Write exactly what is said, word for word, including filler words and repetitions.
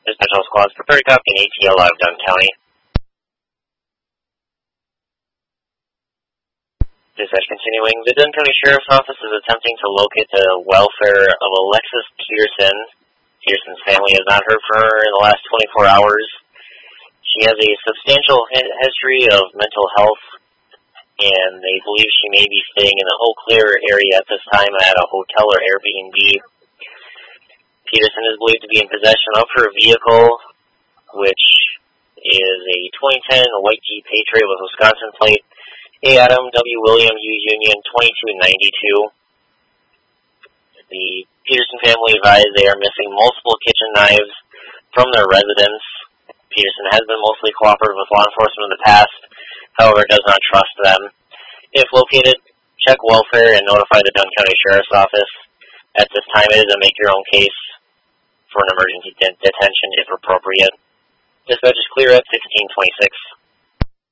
Dispatch squads, prepare to copy an A T L out of Dunn County. Dispatch continuing. The Dunn County Sheriff's Office is attempting to locate the welfare of Alexis Peterson. Peterson's family has not heard from her in the last twenty-four hours. She has a substantial history of mental health, and they believe she may be staying in the Eau Claire area at this time at a hotel or Airbnb. Peterson is believed to be in possession of her vehicle, which is a twenty ten white Jeep Patriot with Wisconsin plate, A. Adam W. William U. Union twenty-two ninety-two. The Peterson family advised they are missing multiple kitchen knives from their residence. Peterson has been mostly cooperative with law enforcement in the past, however, does not trust them. If located, check welfare and notify the Dunn County Sheriff's Office. At this time, it is a make-your-own case for an emergency de- detention if appropriate. Dispatch is clear at sixteen twenty-six.